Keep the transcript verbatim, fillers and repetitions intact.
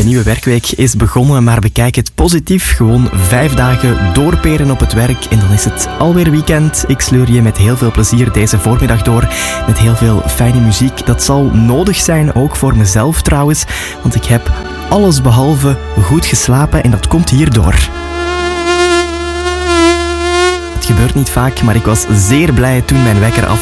nieuwe werkweek is begonnen, maar bekijk het positief. Gewoon vijf dagen doorperen op het werk en dan is het alweer weekend. Ik sleur je met heel veel plezier deze voormiddag door met heel veel fijne muziek. Dat zal nodig zijn, ook voor mezelf trouwens, want ik heb alles behalve goed geslapen en dat komt hierdoor. Het gebeurt niet vaak, maar ik was zeer blij toen mijn wekker af